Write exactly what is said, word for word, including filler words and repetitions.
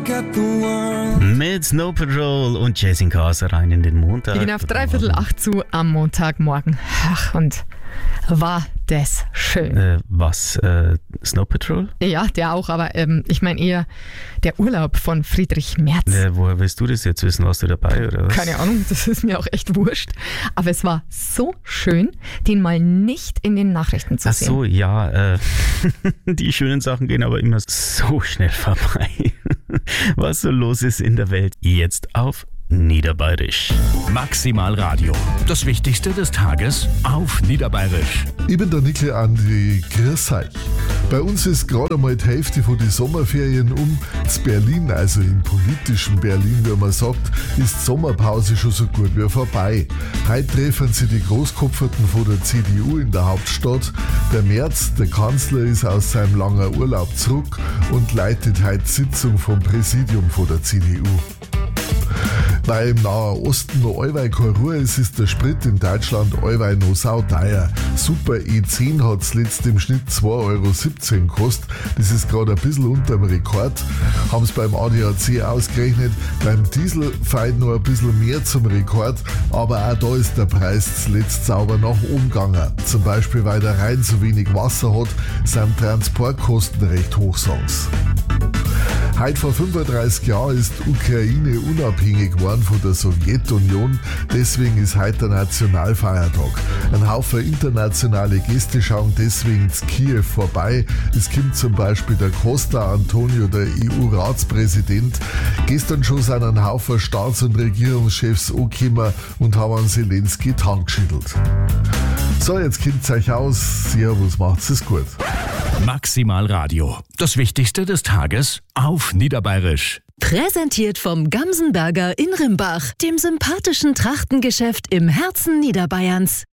Mit Snow Patrol und Chasing Cars rein in den Montag. Ich bin auf dreiviertel acht zu am Montagmorgen. Ach, und war das schön. Äh, was? Äh, Snow Patrol? Ja, der auch, aber ähm, ich meine eher der Urlaub von Friedrich Merz. Äh, woher willst du das jetzt wissen? Warst du dabei oder was? Keine Ahnung, das ist mir auch echt wurscht. Aber es war so schön, den mal nicht in den Nachrichten zu Ach sehen. so, ja. Äh, die schönen Sachen gehen aber immer so schnell vorbei. Was so los ist in der Welt. Jetzt auf Niederbayerisch. Maximal Radio. Das Wichtigste des Tages auf Niederbayerisch. Ich bin der Nickel Andi, grüß euch. Bei uns ist gerade mal die Hälfte von den Sommerferien um. Z Berlin, also im politischen Berlin, wie man sagt, ist die Sommerpause schon so gut wie vorbei. Heute treffen sich die Großkopferten von der C D U in der Hauptstadt. Der Merz, der Kanzler, ist aus seinem langen Urlaub zurück und leitet heute die Sitzung vom Präsidium von der C D U. Weil im Nahen Osten noch allweil keine Ruhe ist, ist der Sprit in Deutschland allweil noch sauteuer. Super E zehn hat zuletzt im Schnitt zwei Euro siebzehn gekostet. Das ist gerade ein bisschen unter dem Rekord. Haben es beim A D A C ausgerechnet. Beim Diesel fehlt noch ein bisschen mehr zum Rekord, aber auch da ist der Preis zuletzt sauber nach oben gegangen. Zum Beispiel, weil der Rhein so wenig Wasser hat, sind Transportkosten recht hoch, sagen's. Heute vor fünfunddreißig Jahren ist die Ukraine unabhängig geworden von der Sowjetunion. Deswegen ist heute der Nationalfeiertag. Ein Haufen internationale Gäste schauen deswegen zu Kiew vorbei. Es kommt zum Beispiel der Costa Antonio, der E U-Ratspräsident. Gestern schon sind ein Haufen Staats- und Regierungschefs angekommen und haben an Zelensky die Hand geschüttelt. So, jetzt kennt's euch aus. Servus, macht's es gut. Maximal Radio. Das Wichtigste des Tages auf Niederbayerisch. Präsentiert vom Gamsenberger in Rimbach, dem sympathischen Trachtengeschäft im Herzen Niederbayerns.